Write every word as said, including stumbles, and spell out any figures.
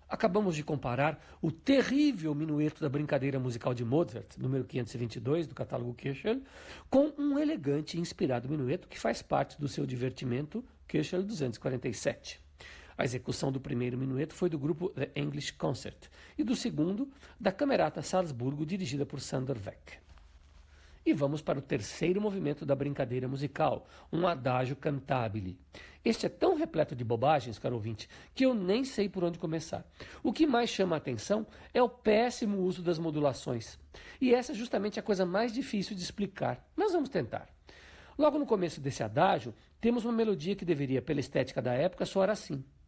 Acabamos de comparar o terrível minueto da Brincadeira Musical de Mozart, número quinhentos e vinte e dois, do catálogo Köchel, com um elegante e inspirado minueto que faz parte do seu divertimento Köchel duzentos e quarenta e sete. A execução do primeiro minueto foi do grupo The English Concert e do segundo, da Camerata Salzburgo, dirigida por Sander Weck. E vamos para o terceiro movimento da brincadeira musical, um adagio cantabile. Este é tão repleto de bobagens, caro ouvinte, que eu nem sei por onde começar. O que mais chama a atenção é o péssimo uso das modulações. E essa é justamente a coisa mais difícil de explicar, mas vamos tentar. Logo no começo desse adágio, temos uma melodia que deveria, pela estética da época, soar assim.